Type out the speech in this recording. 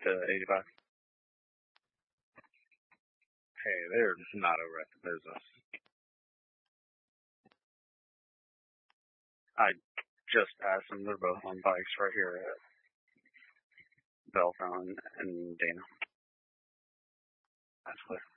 to 85. Hey, they're not over at the business. I just passed them. They're both on bikes right here at Belltown and Dana. That's clear.